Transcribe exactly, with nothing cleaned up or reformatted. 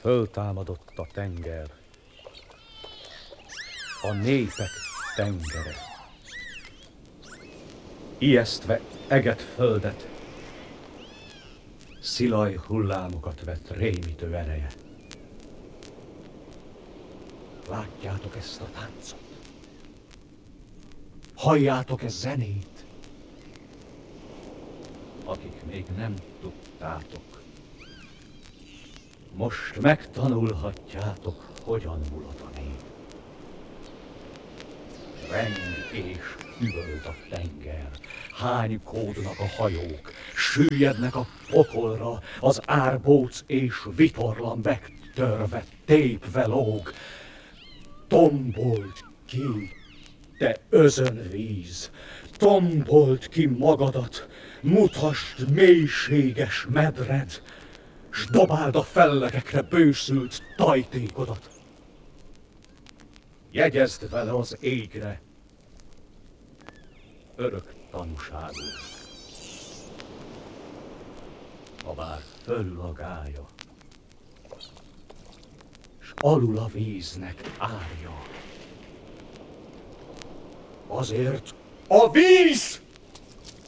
Föltámadott a tenger, a népek tengere. Ijesztve eget földet, szilaj hullámokat vett rémítő ereje. Látjátok ezt a táncot? Halljátok-e zenét? Akik még nem tudtátok, most megtanulhatjátok, hogyan mulat a nép. Reng és üvölt a tenger, hánykódnak a hajók, süllyednek a pokolra, az árbóc és vitorla megtörve, tépve lóg. Tombold ki, te özönvíz, tombold ki magadat, mutasd mélységes medred, s dobáld a fellegekre bőszült tajtékodat. Jegyezd vele az égre, örök tanúságul, habár fölül a gálya, s alul a víznek árja. Azért a víz!